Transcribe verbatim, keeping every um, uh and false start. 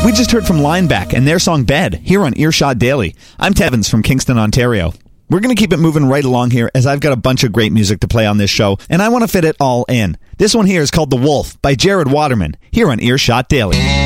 We just heard from Lineback and their song Bed here on Earshot Daily. I'm Tevins from Kingston, Ontario. We're going to keep it moving right along here as I've got a bunch of great music to play on this show, and I want to fit it all in. This one here is called The Wolf by Jared Waterman here on Earshot Daily.